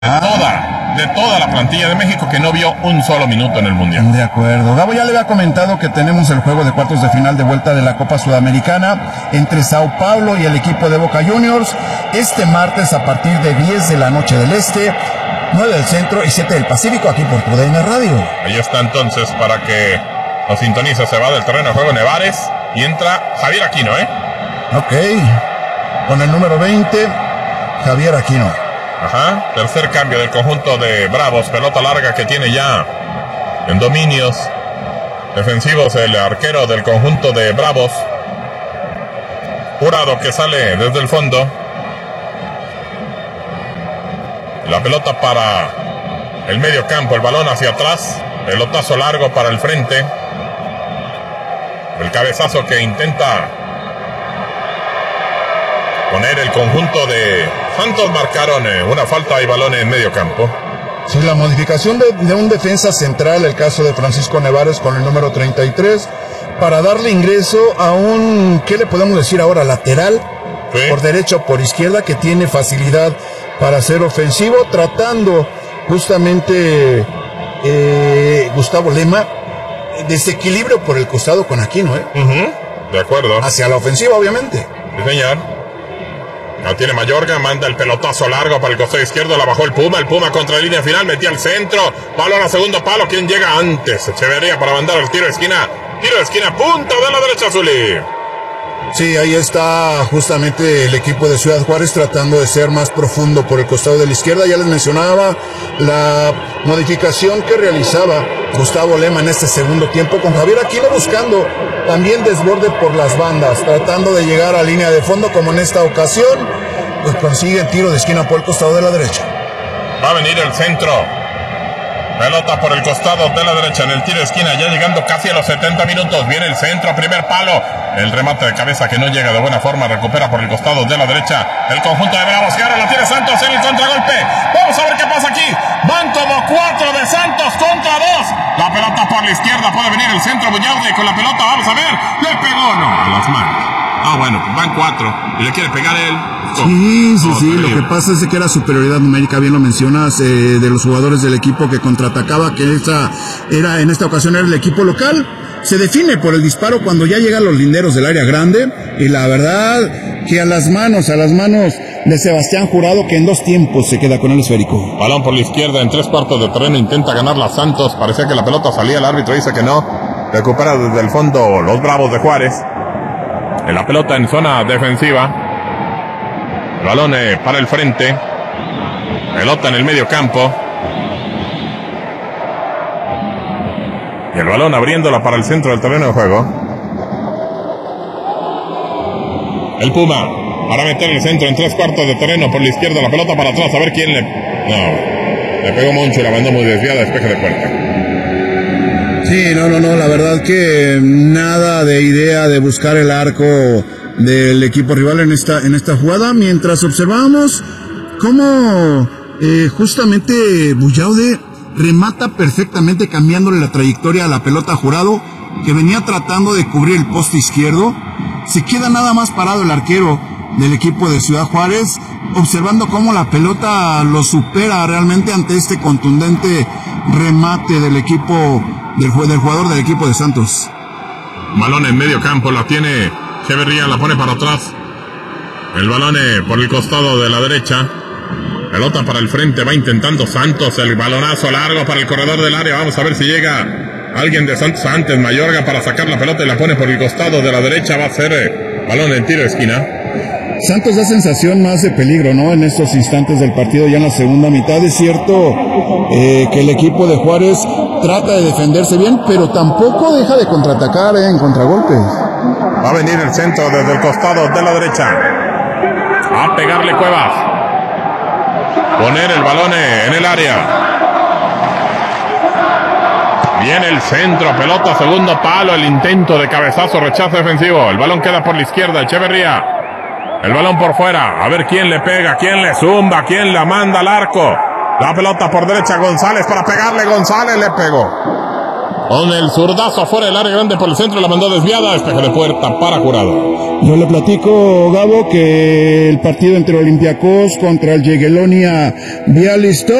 de toda la plantilla de México que no vio un solo minuto en el Mundial. De acuerdo. Gabo ya le había comentado que tenemos el juego de cuartos de final de vuelta de la Copa Sudamericana entre Sao Paulo y el equipo de Boca Juniors este martes a partir de 10 de la noche del Este, 9 del Centro y 7 del Pacífico, aquí por TUDN Radio. Ahí está entonces para que nos sintonice. Se va del terreno de juego Nevares y entra Javier Aquino, Ok. Con el número 20, Javier Aquino. Ajá, tercer cambio del conjunto de Bravos, pelota larga que tiene ya en dominios defensivos el arquero del conjunto de Bravos, Jurado, que sale desde el fondo. La pelota para el medio campo, el balón hacia atrás, pelotazo largo para el frente, el cabezazo que intenta poner el conjunto de Santos. Marcaron una falta y balón en medio campo. Sí, la modificación de un defensa central, el caso de Francisco Nevares con el número 33, para darle ingreso a un, ¿qué le podemos decir ahora? Lateral, ¿sí? Por derecha o por izquierda, que tiene facilidad para ser ofensivo, tratando justamente Gustavo Lema, desequilibrio por el costado con Aquino, De acuerdo. Hacia la ofensiva, obviamente. Sí, señor. La tiene Mayorga, manda el pelotazo largo para el costado izquierdo, la bajó el Puma contra la línea final, metía al centro, palo a segundo palo, ¿quién llega antes? Echeverría para mandar el tiro de esquina, punta de la derecha, Zuli. Sí, ahí está justamente el equipo de Ciudad Juárez tratando de ser más profundo por el costado de la izquierda. Ya les mencionaba la modificación que realizaba Gustavo Lema en este segundo tiempo, con Javier Aquino buscando también desborde por las bandas, tratando de llegar a línea de fondo, como en esta ocasión, pues consigue el tiro de esquina por el costado de la derecha. Va a venir el centro. Pelota por el costado de la derecha en el tiro de esquina, ya llegando casi a los 70 minutos. Viene el centro, primer palo. El remate de cabeza que no llega de buena forma, recupera por el costado de la derecha el conjunto de Bravos, que ahora la tiene Santos en el contragolpe. Vamos a ver qué pasa aquí. Van como 4 de Santos contra 2. La pelota por la izquierda, puede venir el centro. Buñarde con la pelota, vamos a ver. Le pegó, no, a las manos. Bueno, pues van 4 y le quiere pegar él. Sí, lo que pasa es que era superioridad numérica, bien lo mencionas, de los jugadores del equipo que contraatacaba, que en esta ocasión era el equipo local. Se define por el disparo cuando ya llegan los linderos del área grande, y la verdad que a las manos de Sebastián Jurado, que en 2 tiempos se queda con el esférico. Balón por la izquierda en 3 cuartos de terreno, intenta ganar la Santos, parecía que la pelota salía, el árbitro dice que no, recupera desde el fondo los Bravos de Juárez, en la pelota en zona defensiva. El balón para el frente. Pelota en el medio campo. Y el balón abriéndola para el centro del terreno de juego. El Puma para meter el centro en 3 cuartos de terreno por la izquierda. La pelota para atrás. A ver quién le... No. Le pegó Moncho y la mandó muy desviada. Despeje de puerta. Sí, no. La verdad que nada de idea de buscar el arco del equipo rival en esta jugada, mientras observábamos cómo justamente Bullaude remata perfectamente, cambiándole la trayectoria a la pelota a Jurado, que venía tratando de cubrir el poste izquierdo. Se queda nada más parado el arquero del equipo de Ciudad Juárez, observando cómo la pelota lo supera realmente ante este contundente remate del equipo del jugador del equipo de Santos. Balón en medio campo, la tiene Echeverría, la pone para atrás. El balón por el costado de la derecha. Pelota para el frente, va intentando Santos. El balonazo largo para el corredor del área. Vamos a ver si llega alguien de Santos antes. Mayorga para sacar la pelota y la pone por el costado de la derecha. Va a ser balón en tiro de esquina. Santos da sensación más de peligro, ¿no? En estos instantes del partido, ya en la segunda mitad. Es cierto que el equipo de Juárez trata de defenderse bien, pero tampoco deja de contraatacar en contragolpes. Va a venir el centro desde el costado de la derecha. A pegarle Cuevas. Poner el balón en el área. Viene el centro, pelota, segundo palo, el intento de cabezazo, rechazo defensivo. El balón queda por la izquierda, Echeverría. El balón por fuera, a ver quién le pega, quién le zumba, quién la manda al arco. La pelota por derecha, González para pegarle, González le pegó. Con el zurdazo afuera del área grande por el centro, la mandó desviada, despeje de puerta para Jurado. Yo le platico, Gabo, que el partido entre Olympiacos contra el Jagiellonia Białystok